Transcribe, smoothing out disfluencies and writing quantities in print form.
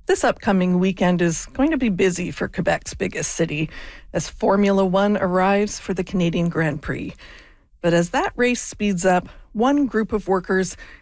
This upcoming weekend is going to be busy for Quebec's biggest city as Formula One arrives for the Canadian Grand Prix. But as that race speeds up, one group of workers